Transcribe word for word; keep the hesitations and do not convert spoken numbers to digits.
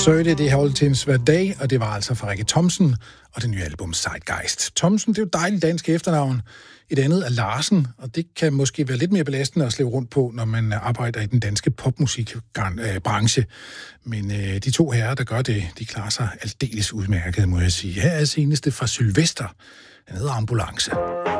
Så er det det her til en svær dag, og det var altså fra Rikke Thomsen og det nye album Zeitgeist. Thomsen, det er jo et dejligt dansk efternavn. Et andet er Larsen, og det kan måske være lidt mere belastende at slæve rundt på, når man arbejder i den danske popmusikbranche. Men øh, de to herrer, der gør det, de klarer sig aldeles udmærket, må jeg sige. Her er seneste fra Sylvester. Den hedder Ambulance.